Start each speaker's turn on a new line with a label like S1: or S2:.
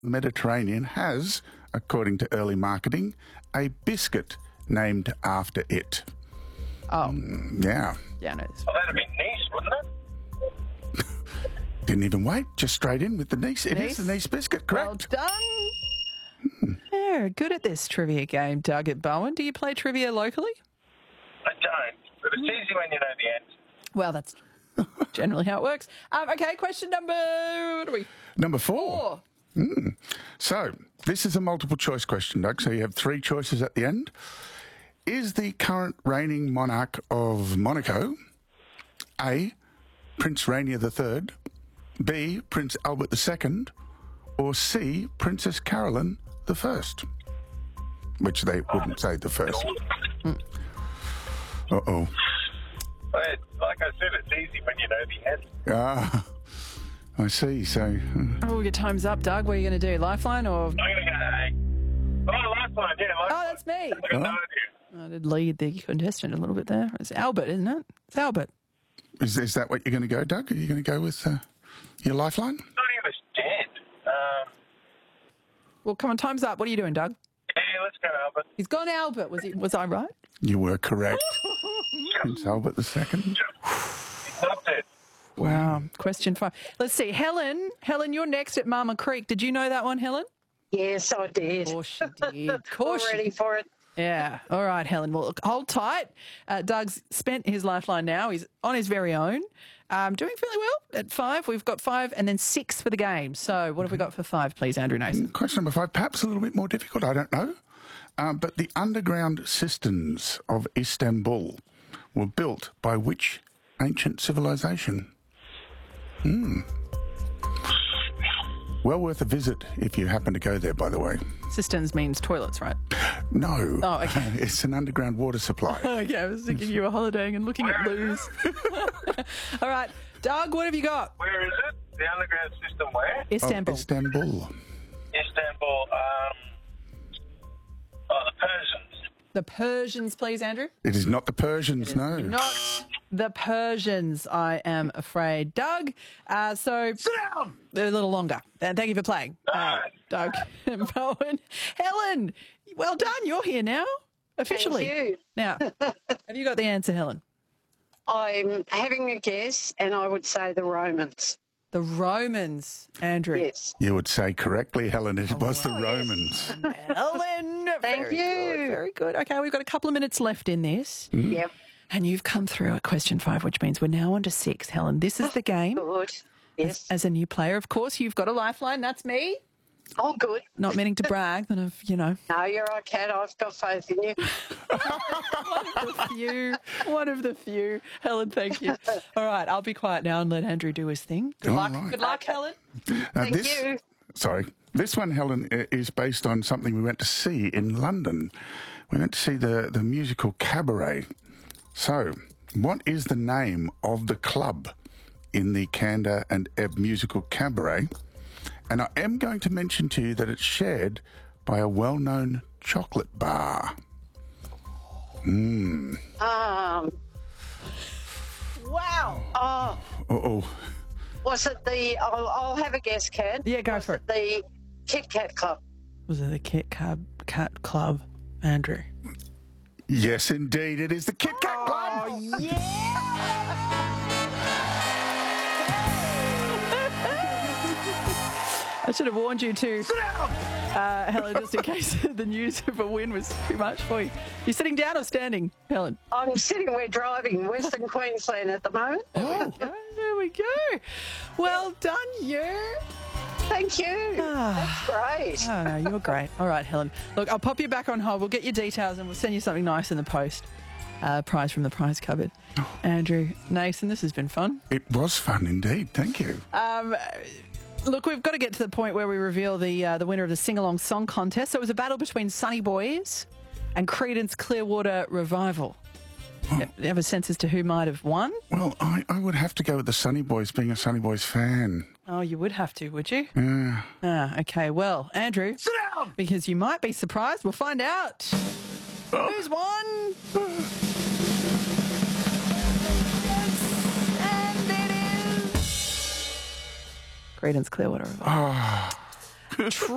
S1: Mediterranean has, according to early marketing, a biscuit named after it?
S2: Oh.
S1: Yeah.
S2: Yeah, no.
S3: Well, that'd be Nice, wouldn't it?
S1: Didn't even wait, just straight in with the Nice. It is the Nice biscuit, correct?
S2: Well done. Yeah, good at this trivia game, Doug at Bowen. Do you play trivia locally?
S3: I don't, but it's easy when you know the answer.
S2: Well, that's generally how it works. Okay, question
S1: Number 4. So, this is a multiple choice question, Doug. So you have 3 choices at the end. Is the current reigning monarch of Monaco A, Prince Rainier III, B, Prince Albert II, or C, Princess Caroline I? Which they wouldn't say the first. Uh-oh.
S3: But like I said, it's easy when you know the answer.
S1: Ah, I see. So,
S2: Oh, your time's up, Doug. What are you going to do? Lifeline or...
S3: I'm going to go, Lifeline, yeah, Lifeline.
S2: Oh, that's me.
S3: I got no idea.
S2: I did lead the contestant a little bit there. It's Albert, isn't it? It's Albert.
S1: is that what you're going to go, Doug? Are you going to go with your lifeline?
S3: Not even dead.
S2: Well, come on, time's up. What are you doing, Doug?
S3: Yeah, let's go, Albert.
S2: He's gone Albert. Was I right?
S1: You were correct. Prince Albert II.
S3: He's not dead.
S2: Wow. Question 5. Let's see. Helen, you're next at Mama Creek. Did you know that one, Helen?
S4: Yes, I did.
S2: Of course she did. Of course
S4: All ready for it.
S2: Yeah. All right, Helen. Well, look, hold tight. Doug's spent his lifeline now. He's on his very own. Doing fairly well at 5. We've got 5 and then 6 for the game. So what have we got for 5, please, Andrew Nason?
S1: Question number 5, perhaps a little bit more difficult, I don't know. But the underground cisterns of Istanbul were built by which ancient civilization? Well worth a visit if you happen to go there, by the way.
S2: Cisterns means toilets, right?
S1: No.
S2: Oh, okay.
S1: It's an underground water supply.
S2: Okay, I was thinking you were holidaying and looking at loos. All right, Doug, what have you got?
S3: Where is it? The underground system where?
S2: Istanbul.
S1: Istanbul.
S3: Istanbul. The Persians.
S2: The Persians, please, Andrew.
S1: It is not the Persians, no.
S2: Not the Persians, I am afraid. Doug, so...
S3: Sit down!
S2: A little longer. Thank you for playing. Doug and Bowen. Helen, well done. You're here now, officially.
S4: Thank you.
S2: Now, have you got the answer, Helen?
S4: I'm having a guess, and I would say the Romans.
S2: The Romans, Andrew.
S4: Yes.
S1: You would say correctly, Helen, it was the Romans.
S2: Helen,
S4: Thank
S2: very
S4: you.
S2: Good, very good. Okay, we've got a couple of minutes left in this.
S4: Yep.
S2: And you've come through at question 5, which means we're now on to 6, Helen. This is the game.
S4: Good. Yes.
S2: As a new player, of course, you've got a lifeline. That's me.
S4: Oh, good.
S2: Not meaning to brag, but I've,
S4: No, you're right, Kat. I've got faith in you.
S2: One of the few. Helen, thank you. All right, I'll be quiet now and let Andrew do his thing. Good luck.
S1: right.
S2: Good luck, Helen.
S4: Thank you.
S1: Sorry. This one, Helen, is based on something we went to see in London. We went to see the musical Cabaret. So, what is the name of the club in the Cantor and Ebb musical Cabaret? And I am going to mention to you that it's shared by a well-known chocolate bar.
S2: Wow.
S4: Oh,
S1: Uh-oh.
S4: was it the... I'll have a guess, Kat.
S2: Yeah, go for it.
S4: The Kit Kat Club.
S2: Was it the Cat Club, Andrew?
S1: Yes, indeed. It is the Kit Kat Club.
S2: Oh, yeah! I should have warned you to, Helen, just in case the news of a win was too much for you. You're sitting down or standing, Helen?
S4: I'm sitting, we're driving Western Queensland at the moment.
S2: Oh, there we go. Well done, you.
S4: Thank you. That's great.
S2: Oh, no, you're great. All right, Helen. Look, I'll pop you back on hold. We'll get your details and we'll send you something nice in the post. Prize from the prize cupboard. Andrew Nason, this has been fun.
S1: It was fun indeed. Thank you.
S2: Look, we've got to get to the point where we reveal the winner of the sing-along song contest. So it was a battle between Sunny Boys and Creedence Clearwater Revival. You have a sense as to who might have won?
S1: Well, I would have to go with the Sunny Boys, being a Sunny Boys fan.
S2: Oh, you would have to, would you?
S1: Yeah.
S2: Okay. Well, Andrew. Sit down! Because you might be surprised. We'll find out. Who's won? And it is Creedence Clearwater Revival.